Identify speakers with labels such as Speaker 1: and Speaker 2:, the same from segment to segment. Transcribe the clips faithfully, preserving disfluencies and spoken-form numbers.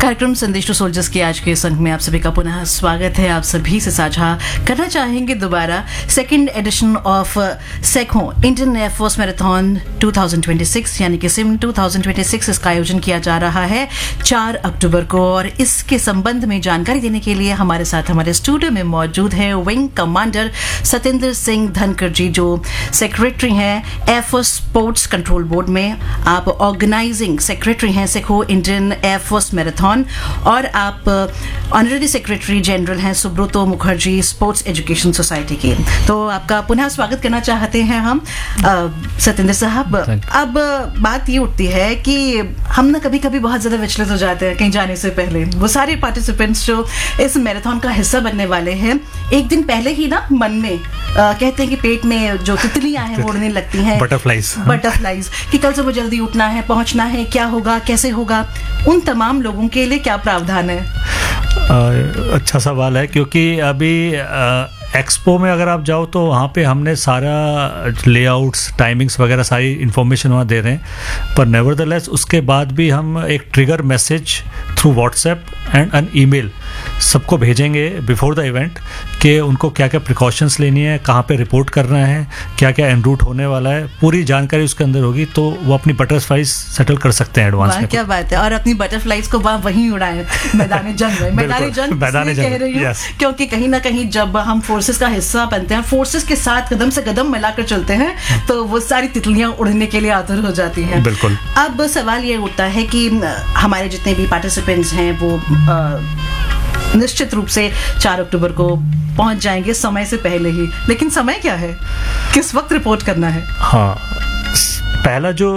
Speaker 1: कार्यक्रम संदेश to soldiers के आज के इस अंक में आप सभी का पुनः स्वागत है। आप सभी से साझा करना चाहेंगे दोबारा second edition of Seiko Indian air force marathon दो हज़ार छब्बीस यानी कि सिम दो हज़ार छब्बीस। इसका आयोजन किया जा रहा है चार अक्टूबर को और इसके संबंध में जानकारी देने के लिए हमारे साथ हमारे स्टूडियो में मौजूद है विंग कमांडर सतेंद्र सिंह धनखड़ जी, जो सेक्रेटरी हैं एयरफोर्स स्पोर्ट्स कंट्रोल बोर्ड में। आप ऑर्गेनाइजिंग सेक्रेटरी हैं सेको इंडियन एयरफोर्स मैराथन और आप ऑनरेरी सेक्रेटरी जनरल हैं Subroto Mukherjee sports education society के। तो आपका पुनः स्वागत करना चाहते हैं हम सतेंद्र साहब। अब बात ये उठती है कि हम ना कभी कभी बहुत ज़्यादा विचलित हो जाते हैं कहीं जाने से पहले। वो सारे पार्टिसिपेंट्स जो इस मैराथन का हिस्सा बनने वाले हैं एक दिन पहले ही ना मन में आ, कहते हैं कि पेट में जो तितलियां हैं वो उड़ने लगती हैं,
Speaker 2: बटरफ्लाइज
Speaker 1: बटरफ्लाइज कि कल सुबह जल्दी उठना है, पहुंचना है, क्या होगा, कैसे होगा। उन तमाम लोगों के लिए क्या प्रावधान है?
Speaker 2: आ, अच्छा सवाल है, क्योंकि अभी आ, एक्सपो में अगर आप जाओ तो वहाँ पे हमने सारा लेआउट्स टाइमिंग्स वगैरह सारी इन्फॉर्मेशन वहाँ दे रहे हैं, पर नेवरदलेस उसके बाद भी हम एक trigger message through WhatsApp and N email सबको भेजेंगे बिफोर द इवेंट कि उनको क्या क्या प्रिकॉशंस लेनी है, कहाँ पे रिपोर्ट करना है, क्या क्या एन रूट होने वाला है, पूरी जानकारी उसके अंदर होगी, तो वो अपनी बटरफ्लाइज सेटल कर सकते हैं एडवांस में।
Speaker 1: क्या बात है। और अपनी बटरफ्लाइज को वहाँ वहीं उड़ाएं मैदान जंग में। मैदान जंग
Speaker 2: मैदान
Speaker 1: कह रही हूँ क्योंकि कहीं ना कहीं जब हम फोर्सेस का हिस्सा बनते हैं, फोर्सेस के साथ कदम से कदम मिलाकर चलते हैं, तो वो सारी तितलियां उड़ने के लिए आतुर हो जाती हैं।
Speaker 2: बिल्कुल।
Speaker 1: अब सवाल ये उठता है कि हमारे जितने भी पार्टिसिपेंट्स हैं वो आ, निश्चित रूप से चार अक्टूबर को पहुंच जाएंगे समय से पहले ही, लेकिन समय क्या है, किस वक्त रिपोर्ट करना है?
Speaker 2: हाँ, पहला जो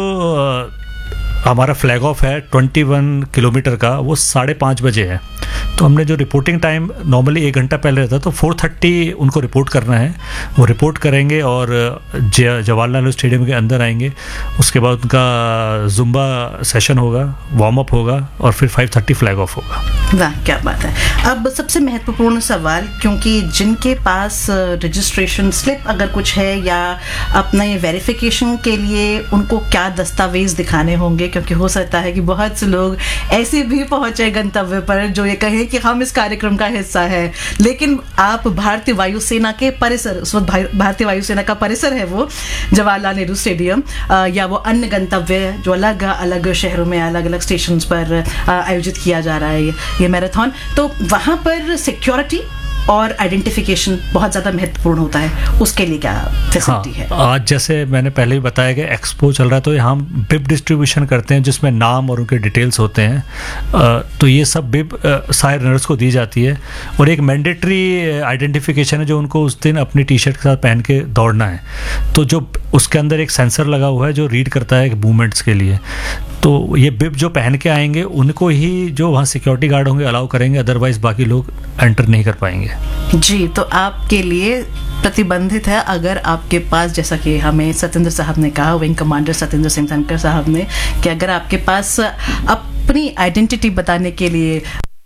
Speaker 2: हमारा फ्लैग ऑफ है इक्कीस किलोमीटर का, वो साढ़े पाँच बजे है। तो हमने जो रिपोर्टिंग टाइम नॉर्मली एक घंटा पहले रहता है, तो चार तीस उनको रिपोर्ट करना है। वो रिपोर्ट करेंगे और जवाहरलाल नेहरू स्टेडियम के अंदर आएंगे। उसके बाद उनका जुम्बा सेशन होगा, वार्म अप होगा और फिर पाँच तीस फ्लैग ऑफ होगा।
Speaker 1: वाह, क्या बात है। अब सबसे महत्वपूर्ण सवाल, क्योंकि जिनके पास रजिस्ट्रेशन स्लिप अगर कुछ है या अपने वेरिफिकेशन के लिए उनको क्या दस्तावेज दिखाने होंगे, क्योंकि हो सकता है कि बहुत से लोग ऐसे भी पहुंचे गंतव्य पर जो ये कहे कि हम इस कार्यक्रम का हिस्सा है, लेकिन आप भारतीय वायुसेना के परिसर, उस वक्त भारतीय वायुसेना का परिसर है वो जवाहरलाल नेहरू स्टेडियम या वो अन्य गंतव्य जो अलग अलग शहरों में अलग अलग स्टेशन पर आयोजित किया जा रहा है ये, ये मैराथन, तो वहां पर सिक्योरिटी और आइडेंटिफिकेशन बहुत ज़्यादा महत्वपूर्ण होता है। उसके लिए क्या फैसिलिटी है?
Speaker 2: आज जैसे मैंने पहले ही बताया कि एक्सपो चल रहा है, तो यहाँ हम बिब डिस्ट्रीब्यूशन करते हैं जिसमें नाम और उनके डिटेल्स होते हैं। तो ये सब बिब सारे रनर्स को दी जाती है और एक मैंडेटरी आइडेंटिफिकेशन है जो उनको उस दिन अपनी टी शर्ट के साथ पहन के दौड़ना है। तो जो उसके अंदर एक सेंसर लगा हुआ है जो रीड करता है मूवमेंट्स के लिए, तो ये बिब जो पहन के आएंगे उनको ही जो वहाँ सिक्योरिटी गार्ड होंगे अलाउ करेंगे, अदरवाइज बाकी लोग एंटर नहीं कर पाएंगे। जी,
Speaker 1: तो आपके लिए प्रतिबंधित है अगर आपके पास, जैसा कि हमें सतेंद्र साहब ने कहा, विंग कमांडर सतेंद्र सिंह धनखड़ साहब ने, कि अगर आपके पास अपनी आइडेंटिटी बताने के लिए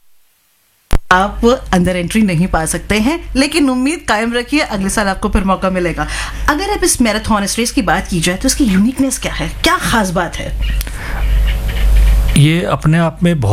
Speaker 1: आप अंदर एंट्री नहीं पा सकते हैं, लेकिन उम्मीद कायम रखिए अगले साल आपको फिर मौका मिलेगा। अगर आप इस मैराथन इस रेस की बात की जाए तो इसकी यूनिकनेस क्या है, क्या खास बात है?
Speaker 2: ये अपने आप में बहुत